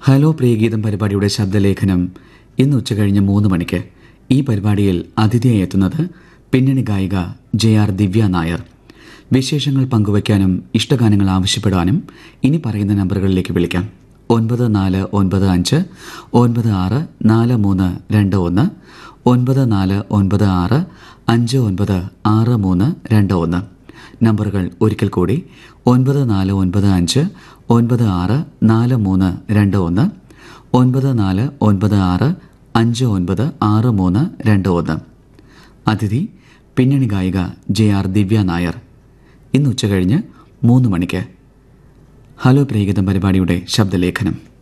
Hello Priyageetham പരിപാടിയുടെ ശബ്ദലേഖനം ഇന്ന് ഉച്ചകഴിഞ്ഞ് 3 മണിക്ക്. ഈ പരിപാടിയിൽ അതിഥിയായി എത്തുന്നത് പിന്നണി ഗായിക JR ദിവ്യ നായർ. വിശേഷങ്ങൾ പങ്കുവയ്ക്കാനും ഇഷ്ടഗാനങ്ങൾ ആവശ്യപ്പെടാനും ഇനി പറയുന്ന നമ്പറുകളിലേക്ക് വിളിക്കാം. 9495 964321 9496 596321. നമ്പറുകൾ ഒരിക്കൽ കൂടി: 9495 964321 9496 596321. അതിഥി പിന്നണി ഗായിക JR ദിവ്യ നായർ. ഇന്ന് ഉച്ചകഴിഞ്ഞ് 3 മണിക്ക്. ഹലോ പ്രിയഗീതം പരിപാടിയുടെ ശബ്ദലേഖനം.